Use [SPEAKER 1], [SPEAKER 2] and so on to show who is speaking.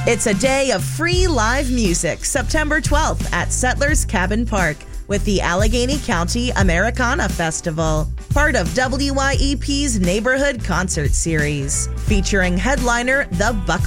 [SPEAKER 1] It's a day of free live music, September 12th at Settlers Cabin Park with the Allegheny County Americana Festival, part of WYEP's Neighborhood Concert Series, featuring headliner The Buckle